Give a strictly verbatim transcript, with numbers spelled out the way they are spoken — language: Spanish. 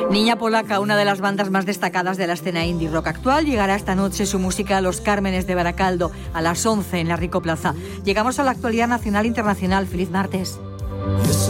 Niña Polaca, una de las bandas más destacadas de la escena indie rock actual, llegará esta noche su música a Los Cármenes de Baracaldo a las once en la Rico Plaza. Llegamos a la actualidad nacional e internacional. Feliz martes.